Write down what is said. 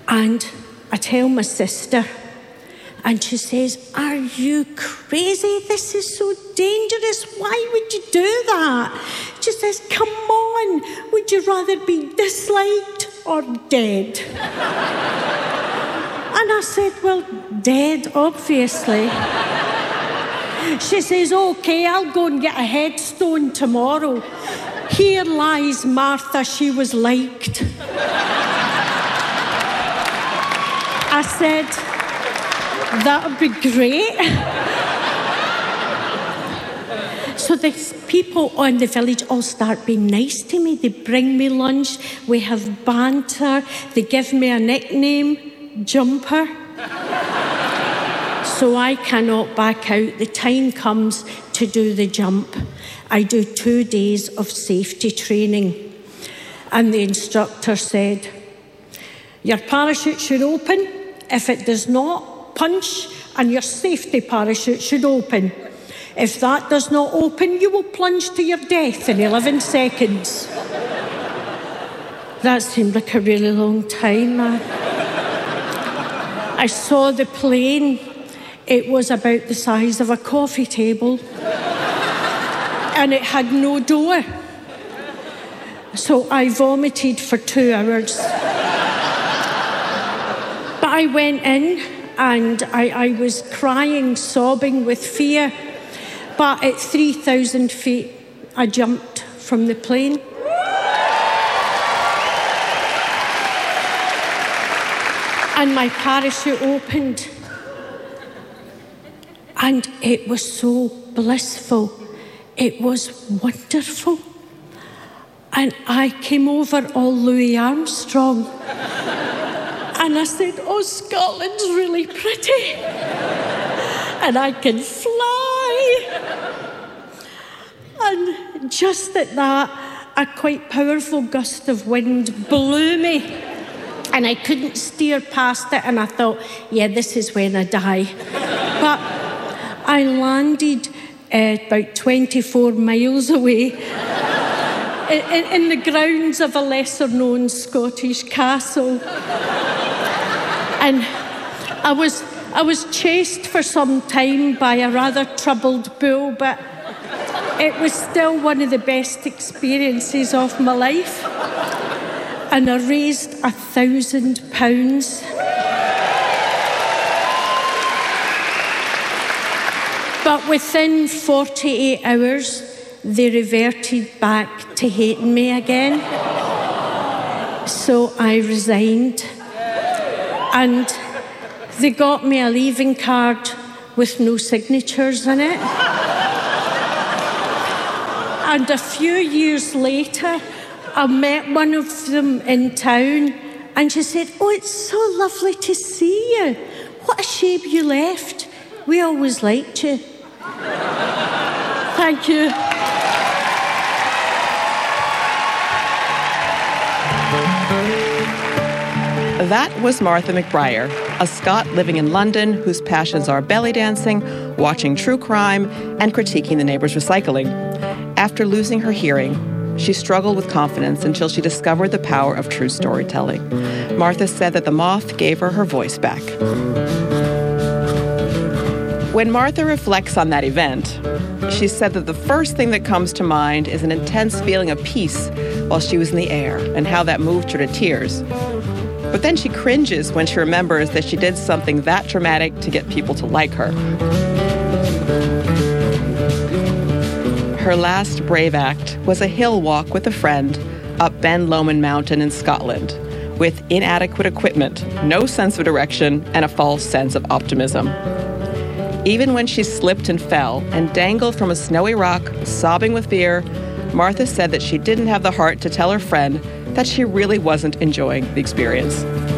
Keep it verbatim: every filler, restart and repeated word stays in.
And I tell my sister, and she says, are you crazy? This is so dangerous. Why would you do that? She says, come on, would you rather be disliked or dead? And I said, well, dead, obviously. She says, okay, I'll go and get a headstone tomorrow. Here lies Martha, she was liked. I said, that would be great. So the people on the village all start being nice to me. They bring me lunch, we have banter, they give me a nickname, Jumper. So I cannot back out. The time comes to do the jump. I do two days of safety training. And the instructor said, your parachute should open. If it does not, punch, and your safety parachute should open. If that does not open, you will plunge to your death in eleven seconds. That seemed like a really long time. I saw the plane. It was about the size of a coffee table. And it had no door. So I vomited for two hours. But I went in and I, I was crying, sobbing with fear. But at three thousand feet, I jumped from the plane. And my parachute opened. And it was so blissful. It was wonderful. And I came over all Louis Armstrong. And I said, oh, Scotland's really pretty. And I can fly. And just at that, a quite powerful gust of wind blew me. And I couldn't steer past it. And I thought, yeah, this is when I die. But I landed uh, about twenty-four miles away in, in the grounds of a lesser-known Scottish castle. And I was, I was chased for some time by a rather troubled bull, but it was still one of the best experiences of my life. And I raised a thousand pounds. But within forty-eight hours, they reverted back to hating me again. So I resigned. And they got me a leaving card with no signatures in it. And a few years later, I met one of them in town, and she said, oh, it's so lovely to see you. What a shame you left. We always liked you. Thank you. That was Martha McBriar, a Scot living in London whose passions are belly dancing, watching true crime, and critiquing the neighbor's recycling. After losing her hearing, she struggled with confidence until she discovered the power of true storytelling. Martha said that the moth gave her her voice back. When Martha reflects on that event, she said that the first thing that comes to mind is an intense feeling of peace while she was in the air and how that moved her to tears. But then she cringes when she remembers that she did something that dramatic to get people to like her. Her last brave act was a hill walk with a friend up Ben Lomond Mountain in Scotland with inadequate equipment, no sense of direction, and a false sense of optimism. Even when she slipped and fell and dangled from a snowy rock, sobbing with fear, Martha said that she didn't have the heart to tell her friend that she really wasn't enjoying the experience.